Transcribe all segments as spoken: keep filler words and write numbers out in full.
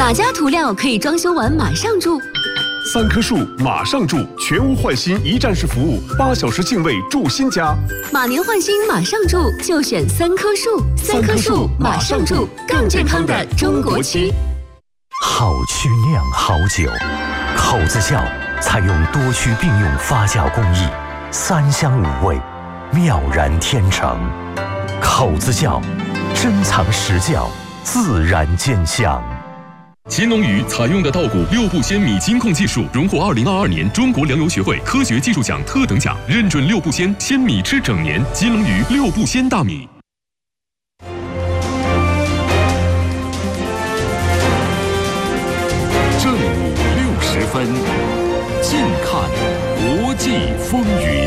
哪家涂料可以装修完马上住？ 三棵树马上住，全屋换新一站式服务，八小时净位住新家。 马年换新马上住，就选三棵树。三棵树马上住，更健康的中国区。 好曲酿好酒，口子窖采用多区并用发酵工艺，三香五味，妙然天成。口子窖，珍藏实窖，自然见香。 秦龙鱼采用的稻谷六步鲜米金控技术，荣获二零二二年中国粮油学会科学技术奖特等奖，认准六步鲜，鲜米吃整年。金龙鱼六步鲜大米。 正午六十分，近看国际风云。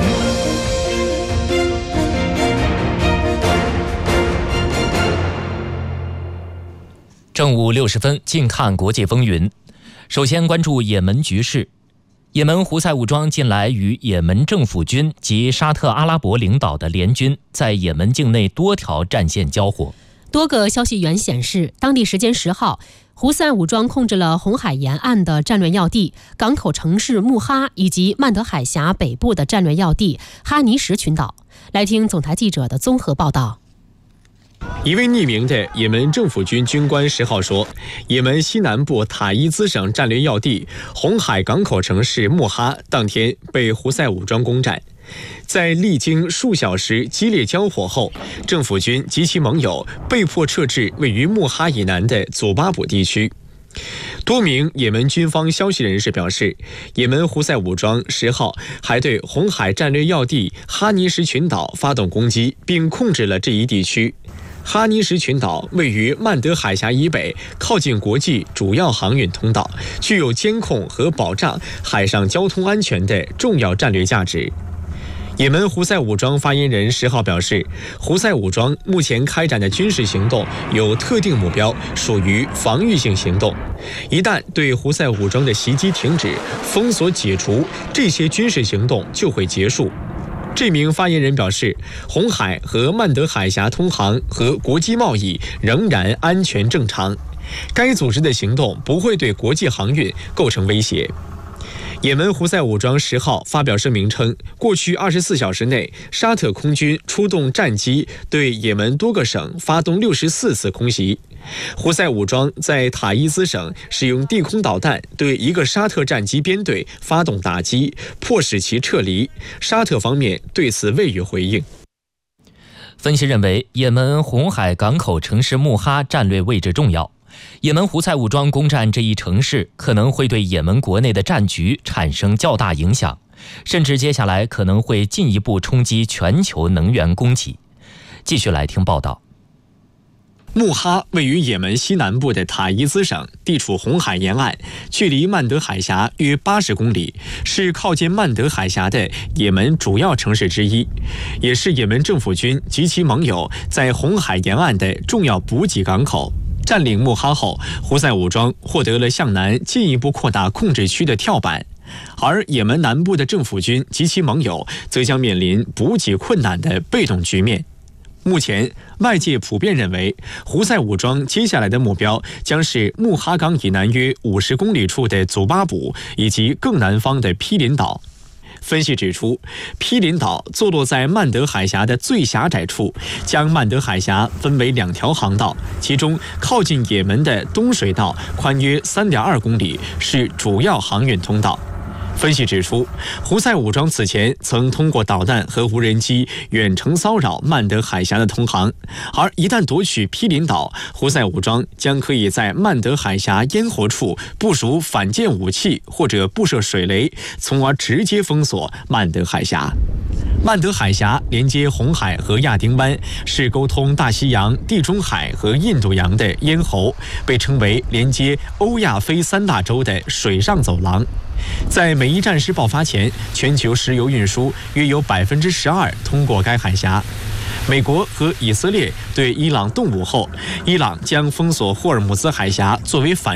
正午六十分，近看国际风云。首先关注也门局势。也门胡塞武装近来与也门政府军及沙特阿拉伯领导的联军在也门境内多条战线交火。 多个消息源显示，当地时间十号，胡塞武装控制了红海沿岸的战略要地、港口城市穆哈以及曼德海峡北部的战略要地哈尼什群岛。来听总台记者的综合报道。 一位匿名的也门政府军军官十号说，也门西南部塔伊兹省战略要地红海港口城市穆哈当天被胡塞武装攻占。在历经数小时激烈交火后，政府军及其盟友被迫撤至位于穆哈以南的祖巴卜地区。多名也门军方消息人士表示，也门胡塞武装十号还对红海战略要地哈尼什群岛发动攻击，并控制了这一地区。哈尼什群岛位于曼德海峡以北，靠近国际主要航运通道，具有监控和保障海上交通安全的重要战略价值。也门胡塞武装发言人十号表示，胡塞武装目前开展的军事行动有特定目标，属于防御性行动。一旦对胡塞武装的袭击停止，封锁解除，这些军事行动就会结束。这名发言人表示，红海和曼德海峡通航和国际贸易仍然安全正常，该组织的行动不会对国际航运构成威胁。也门胡塞武装十号发表声明称，过去二十四小时内，沙特空军出动战机对也门多个省发动六十四次空袭。胡塞武装在塔伊兹省使用地空导弹对一个沙特战机编队发动打击，迫使其撤离。沙特方面对此未予回应。 分析认为，也门红海港口城市穆哈战略位置重要。也门胡塞武装攻占这一城市，可能会对也门国内的战局产生较大影响，甚至接下来可能会进一步冲击全球能源供给。继续来听报道。 穆哈位于也门西南部的塔伊兹省，地处红海沿岸，距离曼德海峡约八十公里，是靠近曼德海峡的也门主要城市之一，也是也门政府军及其盟友在红海沿岸的重要补给港口。占领穆哈后，胡塞武装获得了向南进一步扩大控制区的跳板，而也门南部的政府军及其盟友则将面临补给困难的被动局面。目前，外界普遍认为，胡塞武装接下来的目标将是穆哈港以南约五十公里处的祖巴卜以及更南方的毗邻岛。分析指出，毗邻岛坐落在曼德海峡的最狭窄处，将曼德海峡分为两条航道，其中靠近也门的东水道宽约 三点二公里，是主要航运通道。分析指出，胡塞武装此前曾通过导弹和无人机远程骚扰曼德海峡的通航，而一旦夺取毗邻岛，胡塞武装将可以在曼德海峡咽喉处部署反舰武器或者布设水雷，从而直接封锁曼德海峡。曼德海峡连接红海和亚丁湾，是沟通大西洋、地中海和印度洋的咽喉，被称为连接欧亚非三大洲的水上走廊。在美伊战事爆发前，全球石油运输约有百分之十二通过该海峡。美国和以色列对伊朗动武后，伊朗将封锁霍尔木兹海峡作为反